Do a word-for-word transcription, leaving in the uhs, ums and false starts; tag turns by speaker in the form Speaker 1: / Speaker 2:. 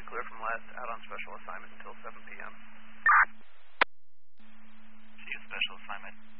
Speaker 1: clear from last, out on special assignment until seven p m
Speaker 2: See you, special assignment.